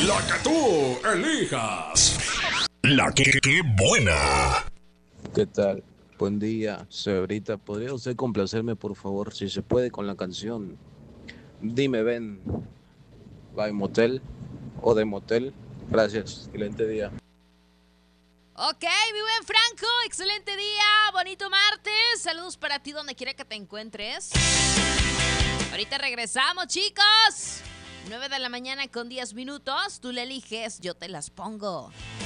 La que tú elijas. La que buena. ¿Qué tal? Buen día, señorita. ¿Podría usted complacerme, por favor, si se puede, con la canción? Dime, ven, ¿va en motel o de motel? Gracias, excelente día. Ok, mi buen Franco, excelente día, bonito martes. Saludos para ti donde quiera que te encuentres. Ahorita regresamos, chicos. 9 de la mañana con 10 minutos. Tú le eliges, yo te las pongo.